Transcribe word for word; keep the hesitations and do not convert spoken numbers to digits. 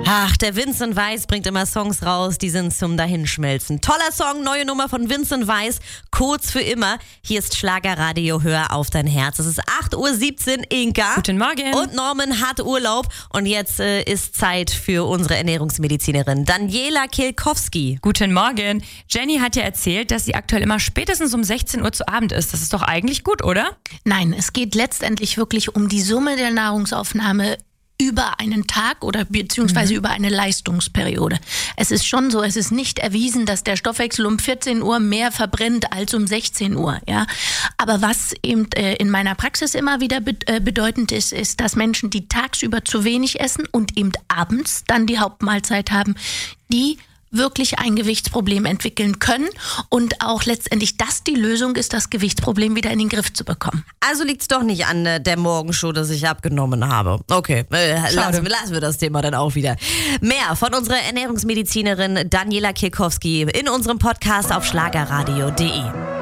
Ach, der Vincent Weiss bringt immer Songs raus, die sind zum Dahinschmelzen. Toller Song, neue Nummer von Vincent Weiss, kurz für immer. Hier ist Schlagerradio, hör auf dein Herz. Es ist acht Uhr siebzehn, Inka. Guten Morgen. Und Norman hat Urlaub und jetzt äh, ist Zeit für unsere Ernährungsmedizinerin Daniela Kielkowski. Guten Morgen. Jenny hat ja erzählt, dass sie aktuell immer spätestens um sechzehn Uhr zu Abend isst. Das ist doch eigentlich gut, oder? Nein, es geht letztendlich wirklich um die Summe der Nahrungsaufnahme über einen Tag oder beziehungsweise mhm. über eine Leistungsperiode. Es ist schon so, es ist nicht erwiesen, dass der Stoffwechsel um vierzehn Uhr mehr verbrennt als um sechzehn Uhr. Ja? Aber was eben äh, in meiner Praxis immer wieder be- äh, bedeutend ist, ist, dass Menschen, die tagsüber zu wenig essen und eben abends dann die Hauptmahlzeit haben, die wirklich ein Gewichtsproblem entwickeln können und auch letztendlich das die Lösung ist, das Gewichtsproblem wieder in den Griff zu bekommen. Also liegt es doch nicht an äh, der Morgenshow, dass ich abgenommen habe. Okay, äh, lassen, wir, lassen wir das Thema dann auch wieder. Mehr von unserer Ernährungsmedizinerin Daniela Kielkowski in unserem Podcast auf schlagerradio punkt de.